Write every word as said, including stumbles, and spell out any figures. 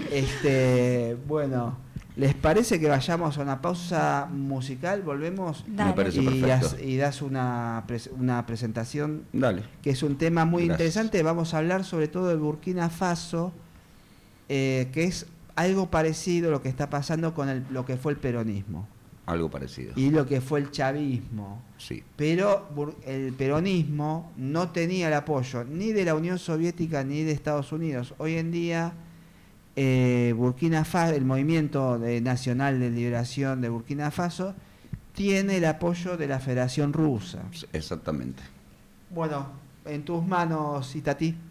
Este, bueno, ¿les parece que vayamos a una pausa musical? Volvemos. Dale. Me parece y, perfecto. das, y das una, pres- una presentación Dale. que es un tema muy Gracias. interesante. Vamos a hablar sobre todo de Burkina Faso, eh, que es algo parecido a lo que está pasando con el, lo que fue el peronismo Algo parecido. y lo que fue el chavismo. Sí. Pero Bur- el peronismo no tenía el apoyo ni de la Unión Soviética ni de Estados Unidos. Hoy en día, eh, Burkina Faso, el movimiento de- nacional de liberación de Burkina Faso, tiene el apoyo de la Federación Rusa. Exactamente. Bueno, en tus manos, Itatí.